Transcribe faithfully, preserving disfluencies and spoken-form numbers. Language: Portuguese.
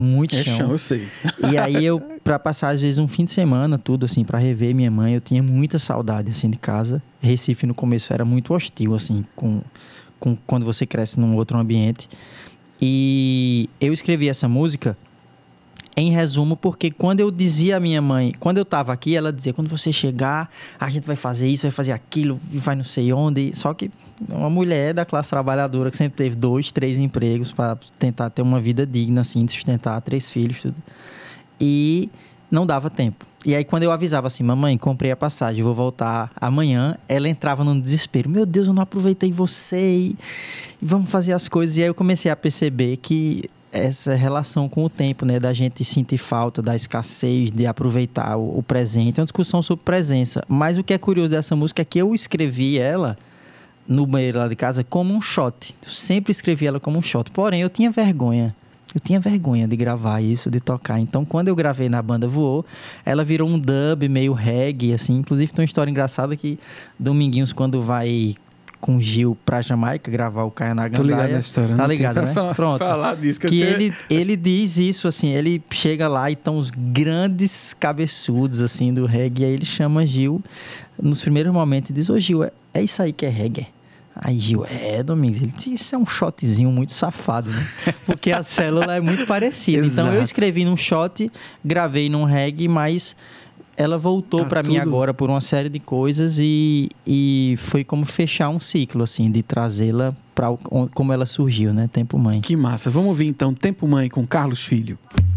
muito É chão. chão, eu sei. E aí eu, pra passar às vezes um fim de semana, tudo assim, pra rever minha mãe, eu tinha muita saudade, assim, de casa. Recife no começo era muito hostil, assim, com, com quando você cresce num outro ambiente. E eu escrevi essa música em resumo, porque quando eu dizia à minha mãe, quando eu tava aqui, ela dizia, quando você chegar, a gente vai fazer isso, vai fazer aquilo, vai não sei onde. Só que uma mulher da classe trabalhadora que sempre teve dois, três empregos para tentar ter uma vida digna, assim, de sustentar três filhos, tudo. E não dava tempo. E aí quando eu avisava assim, mamãe, comprei a passagem, vou voltar amanhã, ela entrava num desespero. Meu Deus, eu não aproveitei você e vamos fazer as coisas. E aí eu comecei a perceber que essa relação com o tempo, né, da gente sentir falta da escassez, de aproveitar o, o presente, é uma discussão sobre presença. Mas o que é curioso dessa música é que eu escrevi ela no banheiro lá de casa como um shot. Eu sempre escrevi ela como um shot. Porém, eu tinha vergonha. Eu tinha vergonha de gravar isso, de tocar. Então, quando eu gravei na Banda Voou, ela virou um dub meio reggae, assim. Inclusive, tem uma história engraçada que Dominguinhos, quando vai com Gil pra Jamaica gravar o Caia na Gandaia... Tô ligado na história. Tá não ligado, tem né? pra falar, Pronto. falar disso. Que, que ele, ele diz isso, assim, ele chega lá e estão os grandes cabeçudos, assim, do reggae. E aí ele chama Gil nos primeiros momentos e diz, ô Gil, é, é isso aí que é reggae? Aí Gil, é, Domingos, ele disse, isso é um shotzinho muito safado, né? Porque a célula é muito parecida. Então eu escrevi num shot, gravei num reggae, mas ela voltou Tá pra mim tudo- agora por uma série de coisas e, e foi como fechar um ciclo, assim, de trazê-la pra o- como ela surgiu, né? Tempo Mãe. Que massa. Vamos ouvir então Tempo Mãe com Carlos Filho.